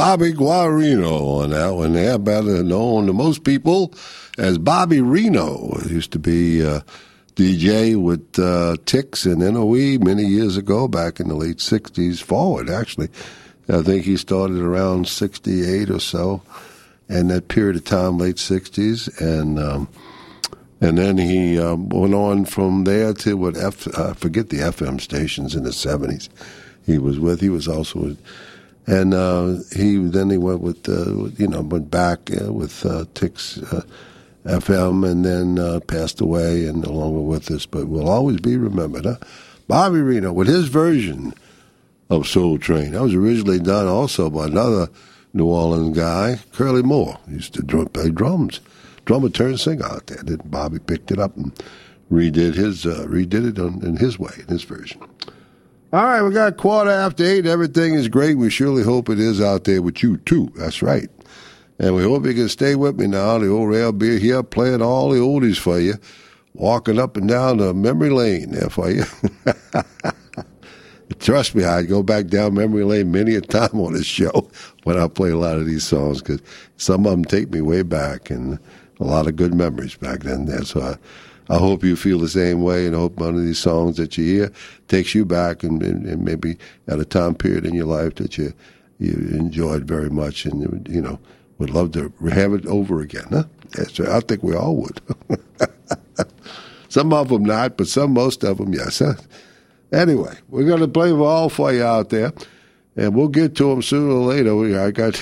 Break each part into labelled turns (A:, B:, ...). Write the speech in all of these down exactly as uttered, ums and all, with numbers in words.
A: Bobby Guarino on that one. They're better known to most people as Bobby Reno. He used to be uh, D J with uh, Tix and N O E many years ago, back in the late sixties forward, actually. I think he started around sixty-eight or so, and that period of time, late sixties, and um, and then he um, went on from there to what F, I forget the F M stations in the seventies. He was with. He was also, with, and uh, he then he went with uh, you know went back uh, with uh, Tix uh, F M, and then uh, passed away and no longer with us, but will always be remembered. Huh? Bobby Reno with his version of Soul Train. That was originally done also by another New Orleans guy, Curly Moore. He used to drum, play drums, drummer turned singer out there. Then Bobby picked it up and redid his uh, redid it on, in his way, in his version. All right, we got quarter after eight. Everything is great. We surely hope it is out there with you too. That's right. And we hope you can stay with me now. The old Rail Beer here playing all the oldies for you, walking up and down the memory lane there for you. Trust me, I go back down memory lane many a time on this show when I play a lot of these songs, because some of them take me way back, and a lot of good memories back then there. So I, I hope you feel the same way, and I hope one of these songs that you hear takes you back and, and, and maybe at a time period in your life that you you enjoyed very much, and you know would love to have it over again. Huh? Yes, I think we all would. Some of them not, but some, most of them, yes. Huh? Anyway, we're going to play them all for you out there, and we'll get to them sooner or later. We, I got,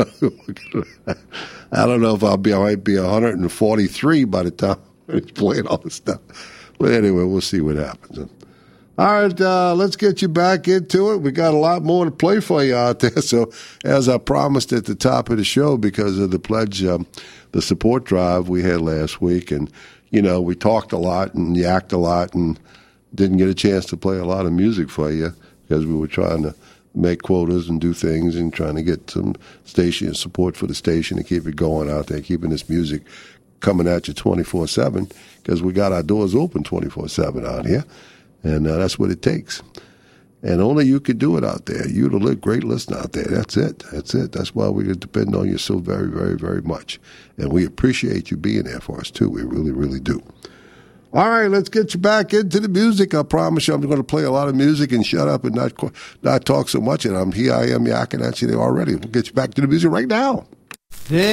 A: I don't know if I'll be, I might be one hundred forty-three by the time it's playing all this stuff. But anyway, we'll see what happens. All right, uh, let's get you back into it. We got a lot more to play for you out there. So, as I promised at the top of the show, because of the pledge, um, the support drive we had last week, and you know, we talked a lot and yacked a lot, and didn't get a chance to play a lot of music for you because we were trying to make quotas and do things and trying to get some station support for the station and keep it going out there, keeping this music coming at you twenty-four seven, because we got our doors open twenty-four seven out here, and uh, that's what it takes. And only you could do it out there. You're the great listener out there. That's it. That's it. That's why we depend on you so very, very, very much. And we appreciate you being there for us, too. We really, really do. All right, let's get you back into the music. I promise you I'm going to play a lot of music and shut up and not not talk so much. And I'm here I am yakking at you there already. We'll get you back to the music right now.